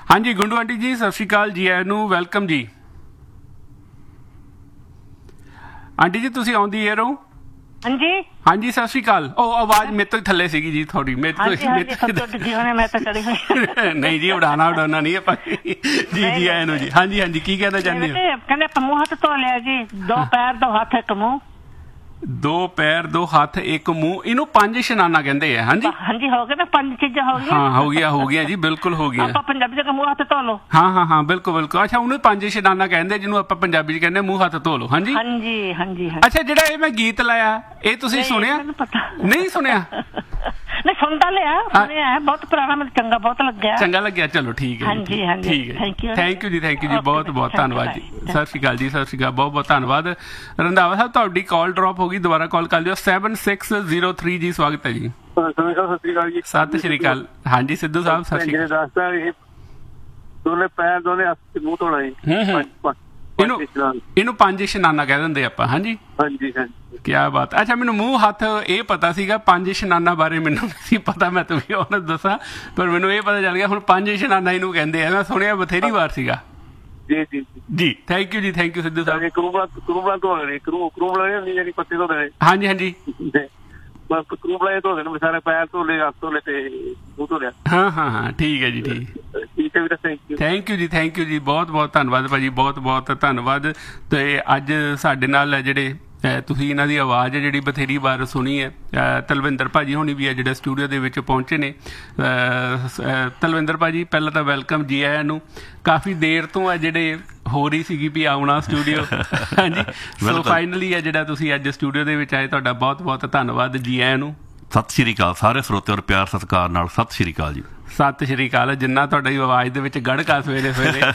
ਹਾਂਜੀ ਗੁੰਡੂ ਆਂਟੀ ਜੀ ਸਤਿ ਸ਼੍ਰੀ ਅਕਾਲ ਜੀ ਆਇਆਂ ਨੂੰ ਵੈਲਕਮ ਜੀ। ਆਂਟੀ ਜੀ ਤੁਸੀਂ ਆਉਂਦੀ ਏਅਰ ਹੋ? ਹਾਂਜੀ ਹਾਂਜੀ ਸਤਿ ਸ਼੍ਰੀ ਅਕਾਲ। ਉਹ ਆਵਾਜ਼ ਮੇਰੇ ਤੋਂ ਥੱਲੇ ਸੀਗੀ ਜੀ ਥੋੜੀ ਮੈਂ ਤਾਂ ਚੜੀ ਹੋਈ ਨਹੀਂ ਜੀ ਉਡਾਣਾ ਨਹੀਂ ਆਪਾਂ ਜੀ ਜੀ ਆਇਆਂ ਨੂੰ ਜੀ। ਹਾਂਜੀ ਹਾਂਜੀ ਕੀ ਕਹਿਣਾ ਚਾਹੁੰਦੇ ਹੋ? ਕਹਿੰਦੇ ਆਪਾਂ ਮੂੰਹ ਹੱਥ ਧੋ ਲਿਆ ਜੀ, 2 ਪੈਰ 2 ਹੱਥ 1 ਮੂੰਹ। 2 ਪੈਰ 2 ਹੱਥ 1 ਮੂੰਹ, ਇਹਨੂੰ 5 ਇਸ਼ਨਾਨਾ ਕਹਿੰਦੇ ਆ। ਹਾਂਜੀ ਹਾਂਜੀ ਹੋ ਗਏ ਨਾ, 5 ਚੀਜ਼ਾਂ ਹੋ ਗਈਆਂ। ਹਾਂ ਹੋ ਗਿਆ ਜੀ ਬਿਲਕੁਲ ਹੋ ਗਿਆ। ਆਪਾਂ ਪੰਜਾਬੀ ਚ ਮੂੰਹ ਹੱਥ ਧੋ ਲਓ। ਹਾਂ ਬਿਲਕੁਲ ਅੱਛਾ ਉਹਨੂੰ 5 ਇਸ਼ਨਾਨਾ ਕਹਿੰਦੇ ਜਿਹਨੂੰ ਆਪਾਂ ਪੰਜਾਬੀ ਚ ਕਹਿੰਦੇ ਮੂੰਹ ਹੱਥ ਧੋ ਲਓ। ਹਾਂਜੀ ਹਾਂਜੀ ਅੱਛਾ ਜਿਹੜਾ ਇਹ ਮੈਂ ਗੀਤ ਲਾਇਆ ਇਹ ਤੁਸੀਂ ਸੁਣਿਆ? ਨਹੀਂ ਸੁਣਿਆ? ਨਹੀਂ ਸੁਣਦਾ ਲਿਆ, ਸੁਣਿਆ ਬਹੁਤ ਪੁਰਾਣਾ, ਮੈਨੂੰ ਚੰਗਾ ਲੱਗਿਆ। ਚਲੋ ਠੀਕ ਹੈ ਹਾਂਜੀ ਠੀਕ ਹੈ, ਥੈਂਕ ਯੂ ਜੀ ਬਹੁਤ ਬਹੁਤ ਧੰਨਵਾਦ ਜੀ। ਸਤਿ ਸ਼੍ਰੀ ਅਕਾਲ ਜੀ, ਸਤਿ ਸ਼੍ਰੀ ਅਕਾਲ, ਬਹੁਤ ਬਹੁਤ ਧੰਨਵਾਦ। ਰੰਧਾਵਾ ਸਾਹਿਬ ਤੁਹਾਡੀ ਕਾਲ ਡ੍ਰੌਪ ਹੋ ਗਈ, ਦੁਬਾਰਾ ਕਾਲ ਕਰ ਲਿਓ। 7603 ਜੀ ਸਵਾਗਤ ਹੈ ਜੀ। ਸਤਿ ਸ਼੍ਰੀ ਅਕਾਲ। ਹਾਂਜੀ ਸਿੱਧੂ ਸਾਹਿਬ ਸਤਿ ਸ਼੍ਰੀ ਅਕਾਲ। ਦੋਨੇ ਪੈਰ ਦੋਨੇ ਹੱਥ ਮੂੰਹ ਧੋਣਾ ਜੀ। ਇਹਨੂੰ 5 ਇਸ਼ਨਾਨਾ ਕਹਿ ਦਿੰਦੇ ਆਪਾਂ। ਹਾਂਜੀ ਕਿਆ ਬਾਤ। ਅੱਛਾ ਮੈਨੂੰ ਮੂੰਹ ਹੱਥ ਇਹ ਪਤਾ ਸੀਗਾ, 5 ਇਸ਼ਨਾਨਾ ਬਾਰੇ ਮੈਨੂੰ ਨਹੀਂ ਪਤਾ, ਮੈਂ ਤੁਹਾਨੂੰ ਉਹਨੂੰ ਦੱਸਾਂ, ਪਰ ਮੈਨੂੰ ਇਹ ਪਤਾ ਚੱਲ ਗਿਆ ਹੁਣ 5 ਇਸ਼ਨਾਨਾ ਇਹਨੂੰ ਕਹਿੰਦੇ ਆ। ਮੈਂ ਸੁਣਿਆ ਬਥੇਰੀ ਵਾਰ ਸੀਗਾ। ਜੀ ਥੈਂਕ ਯੂ ਸਿੱਧੂ ਸਾਹਿਬ। ਹਾਂਜੀ ਸਾਰੇ ਪੈਰ ਧੋਲੇ, ਹੱਥ ਧੋਲੇ ਤੇ ਮੂੰਹ ਧੋਲਿਆ। ਹਾਂ ਠੀਕ ਹੈ ਜੀ ਠੀਕ ਹੈ। ਥੈਂਕ ਯੂ ਜੀ ਬਹੁਤ ਬਹੁਤ ਧੰਨਵਾਦ ਭਾਜੀ, ਬਹੁਤ ਬਹੁਤ ਧੰਨਵਾਦ। ਤੇ ਅੱਜ ਸਾਡੇ ਨਾਲ ਜਿਹੜੇ ਤੁਸੀਂ ਇਹਨਾਂ ਦੀ ਆਵਾਜ਼ ਹੈ ਜਿਹੜੀ ਬਥੇਰੀ ਵਾਰ ਸੁਣੀ ਹੈ, ਤਲਵਿੰਦਰ ਭਾਜੀ ਹੋਣੀ ਵੀ ਹੈ ਜਿਹੜੇ ਸਟੂਡੀਓ ਦੇ ਵਿੱਚ ਪਹੁੰਚੇ ਨੇ। ਤਲਵਿੰਦਰ ਭਾਜੀ ਪਹਿਲਾਂ ਤਾਂ ਵੈਲਕਮ ਜੀ ਆਇਆਂ ਨੂੰ। ਕਾਫੀ ਦੇਰ ਤੋਂ ਹੈ ਜਿਹੜੇ ਹੋ ਰਹੀ ਸੀਗੀ ਵੀ ਆਉਣਾ ਸਟੂਡੀਓ। ਹਾਂਜੀ ਸੋ ਫਾਈਨਲੀ ਹੈ ਜਿਹੜਾ ਤੁਸੀਂ ਅੱਜ ਸਟੂਡੀਓ ਦੇ ਵਿੱਚ ਆਏ, ਤੁਹਾਡਾ ਬਹੁਤ ਬਹੁਤ ਧੰਨਵਾਦ। ਜੀ ਆਇਆਂ ਨੂੰ। ਸਤਿ ਸ਼੍ਰੀ ਅਕਾਲ ਸਾਰੇ ਸਰੋਤਿਆਂ ਨੂੰ ਪਿਆਰ ਸਤਿਕਾਰ ਨਾਲ ਸਤਿ ਸ਼੍ਰੀ ਅਕਾਲ ਜੀ। ਸਤਿ ਸ਼੍ਰੀ ਅਕਾਲ। ਜਿੰਨਾ ਤੁਹਾਡੀ ਆਵਾਜ਼ ਦੇ ਵਿੱਚ ਗੜਕਾ ਸਵੇਰੇ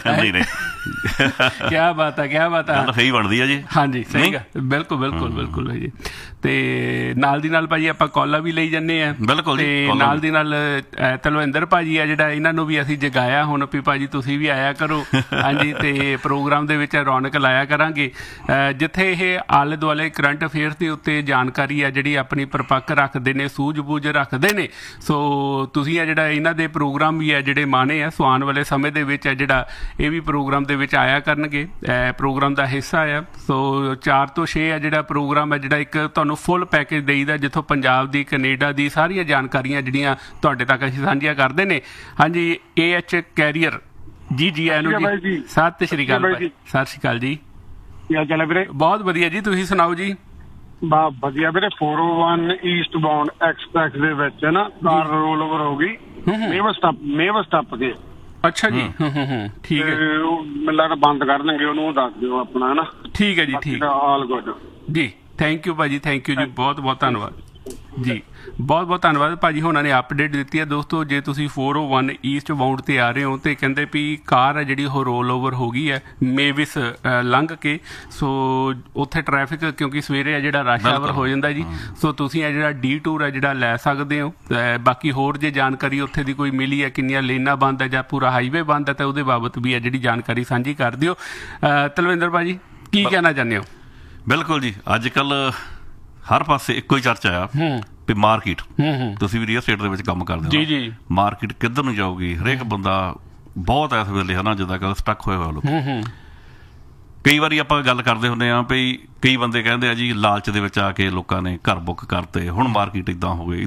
ਕਿਆ ਬਾਤ ਹੈ ਸਹੀ ਬਣਦੀ ਹੈ ਜੀ। ਹਾਂਜੀ ਸਹੀ ਗੱਲ, ਬਿਲਕੁਲ ਜੀ। ਤੇ ਨਾਲ ਦੀ ਨਾਲ ਭਾਜੀ ਆਪਾਂ ਕਾਲਾਂ ਵੀ ਲਈ ਜਾਂਦੇ ਆ। ਬਿਲਕੁਲ ਤੇ ਨਾਲ ਦੀ ਨਾਲ ਤਲਵਿੰਦਰ ਭਾਜੀ ਆ ਜਿਹੜਾ, ਇਹਨਾਂ ਨੂੰ ਵੀ ਅਸੀਂ ਜਗਾਇਆ ਹੁਣ ਵੀ ਭਾਜੀ ਤੁਸੀਂ ਵੀ ਆਇਆ ਕਰੋ। ਹਾਂਜੀ ਤੇ ਪ੍ਰੋਗਰਾਮ ਦੇ ਵਿੱਚ ਰੌਣਕ ਲਾਇਆ ਕਰਾਂਗੇ, ਜਿੱਥੇ ਇਹ ਆਲੇ ਦੁਆਲੇ ਕਰੰਟ ਅਫੇਅਰਸ ਦੇ ਉੱਤੇ ਜਾਣਕਾਰੀ ਆ ਜਿਹੜੀ ਆਪਣੀ ਪਰਪੱਕ ਰੱਖਦੇ ਨੇ, ਸੂਝ-ਬੂਝ ਰੱਖਦੇ ਨੇ। ਸੋ ਤੁਸੀਂ ਆ ਜਿਹੜਾ ਇਹਨਾਂ ਦੇ ਪ੍ਰੋਗਰਾਮ ਵੀ ਆ ਜਿਹੜੇ ਮਾਣੇ ਆ, ਸੋ ਆਉਣ ਵਾਲੇ ਸਮੇਂ ਦੇ ਵਿੱਚ ਆ ਜਿਹੜਾ ਇਹ ਵੀ ਪ੍ਰੋਗਰਾਮ ਦੇ ਵਿੱਚ ਆਇਆ ਕਰਨਗੇ, ਪ੍ਰੋਗਰਾਮ ਦਾ ਹਿੱਸਾ ਆ। ਸੋ 4 ਤੋਂ 6 ਆ ਜਿਹੜਾ ਪ੍ਰੋਗਰਾਮ ਹੈ ਜਿਹੜਾ ਇੱਕ ਤੁਹਾਨੂੰ ਫੁੱਲ ਪੈਕੇਜ ਦੇਈਦਾ, ਜਿੱਥੋਂ ਪੰਜਾਬ ਦੀ, ਕੈਨੇਡਾ ਦੀ ਸਾਰੀਆਂ ਜਾਣਕਾਰੀਆਂ ਜਿਹੜੀਆਂ ਤੁਹਾਡੇ ਤੱਕ ਅਸੀਂ ਸਾਂਝੀਆਂ ਕਰਦੇ ਨੇ। ਹਾਂਜੀ AH ਕੈਰੀਅਰ ਜੀ ਆਇਆਂ ਨੂੰ ਜੀ। ਸਤਿ ਸ਼੍ਰੀ ਅਕਾਲ ਭਾਈ। ਸਤਿ ਸ਼੍ਰੀ ਅਕਾਲ ਜੀ। ਕੀ ਹਾਲ ਚਾਲ ਹੈ ਵੀਰੇ? ਬਹੁਤ ਵਧੀਆ ਜੀ, ਤੁਸੀਂ ਸੁਣਾਓ ਜੀ? ਬਾ ਵਧੀਆ ਵੀਰੇ। 401 ਈਸਟ ਬਾਉਂਡ ਐਕਸਪ੍ਰੈਸ ਦੇ ਵਿੱਚ ਨਾ ਕਾਰ ਰੋਲ ਓਵਰ ਹੋ ਗਈ ਮੇਵਸ ਟੱਪ ਕੇ। ਅੱਛਾ ਜੀ ਠੀਕ ਹੈ। ਮੈਨੂੰ ਲੱਗਦਾ ਬੰਦ ਕਰ ਦੇਣਗੇ ਉਹਨੂੰ, ਦੱਸ ਦਿਓ ਆਪਣਾ ਹੈ ਨਾ। ਠੀਕ ਹੈ ਜੀ ਠੀਕ ਆਲ ਗੁੱਡ ਜੀ। ਥੈਂਕ ਯੂ ਭਾਜੀ, ਥੈਂਕ ਯੂ ਜੀ, ਬਹੁਤ ਬਹੁਤ ਧੰਨਵਾਦ ਜੀ। ਬਹੁਤ ਬਹੁਤ ਧੰਨਵਾਦ ਭਾਜੀ ਹੋਣਾ ਨੇ ਅਪਡੇਟ ਦਿੱਤੀ ਹੈ। ਦੋਸਤੋ ਜੇ ਤੁਸੀਂ 401 ਈਸਟ ਬਾਉਂਡ ਤੇ ਆ ਰਹੇ ਹੋ ਤੇ ਕਹਿੰਦੇ ਵੀ ਕਾਰ ਹੈ ਜਿਹੜੀ ਉਹ ਰੋਲ ਓਵਰ ਹੋ ਗਈ ਹੈ ਮੇਵਿਸ ਲੰਘ ਕੇ। ਸੋ ਉੱਥੇ ਟ੍ਰੈਫਿਕ ਕਿਉਂਕਿ ਸਵੇਰੇ ਆ ਜਿਹੜਾ ਰਸ਼ ਆਵਰ ਹੋ ਜਾਂਦਾ ਜੀ। ਸੋ ਤੁਸੀਂ ਇਹ ਜਿਹੜਾ ਡੀ ਟੂਰ ਹੈ ਜਿਹੜਾ ਲੈ ਸਕਦੇ ਹੋ। ਬਾਕੀ ਹੋਰ ਜੇ ਜਾਣਕਾਰੀ ਉੱਥੇ ਦੀ ਕੋਈ ਮਿਲੀ ਹੈ, ਕਿੰਨੀਆਂ ਲੇਨਾਂ ਬੰਦ ਹੈ ਜਾਂ ਪੂਰਾ ਹਾਈਵੇ ਬੰਦ ਹੈ, ਤਾਂ ਉਹਦੇ ਬਾਬਤ ਵੀ ਹੈ ਜਿਹੜੀ ਜਾਣਕਾਰੀ ਸਾਂਝੀ ਕਰ ਦਿਓ। ਤਲਵਿੰਦਰ ਭਾਜੀ ਕੀ ਕਹਿਣਾ ਚਾਹੁੰਦੇ ਹੋ? ਬਿਲਕੁਲ ਜੀ, ਅੱਜ ਕੱਲ੍ਹ ਹਰ ਪਾਸੇ ਇੱਕੋ ਹੀ ਚਰਚਾ ਆ ਵੀ ਮਾਰਕੀਟ। ਤੁਸੀਂ ਵੀ ਰੀਅਲ ਸਟੇਟ ਦੇ ਵਿੱਚ ਕੰਮ ਕਰਦੇ ਹੋ ਜੀ। ਮਾਰਕੀਟ ਕਿੱਧਰ ਨੂੰ ਜਾਊਗੀ? ਹਰੇਕ ਬੰਦਾ ਬਹੁਤ ਇਸ ਵੇਲੇ ਹੈ ਨਾ ਜਿੱਦਾਂ ਕਿ ਸਟੱਕ ਹੋਇਆ ਲੋਕ। ਕਈ ਵਾਰੀ ਆਪਾਂ ਗੱਲ ਕਰਦੇ ਹੁੰਦੇ ਹਾਂ ਵੀ ਕਈ ਬੰਦੇ ਕਹਿੰਦੇ ਆ ਜੀ ਲਾਲਚ ਦੇ ਵਿੱਚ ਆ ਕੇ ਲੋਕਾਂ ਨੇ ਘਰ ਬੁੱਕ ਕਰਤੇ, ਹੁਣ ਮਾਰਕੀਟ ਇੱਦਾਂ ਹੋ ਗਈ।